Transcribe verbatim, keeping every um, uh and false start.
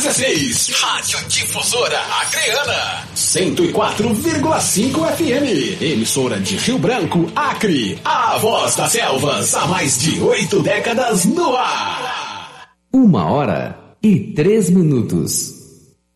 dezesseis. Rádio Difusora Acreana. cento e quatro vírgula cinco F M. Emissora de Rio Branco, Acre. A voz das selvas há mais de oito décadas no ar. Uma hora e três minutos.